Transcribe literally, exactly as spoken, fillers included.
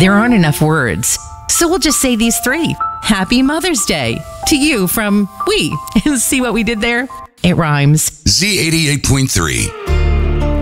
There aren't enough words, so we'll just say these three. Happy Mother's Day to you from we. See what we did there? It rhymes. Z eighty-eight point three.